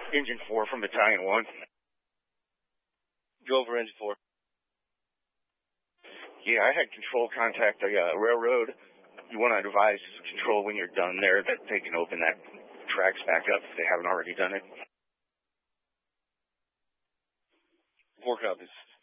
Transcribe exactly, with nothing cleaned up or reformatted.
Engine four from Battalion one. Go over engine four. Yeah, I had control contact the uh, railroad. You want to advise control when you're done there that they can open that tracks back up if they haven't already done it. Four copies.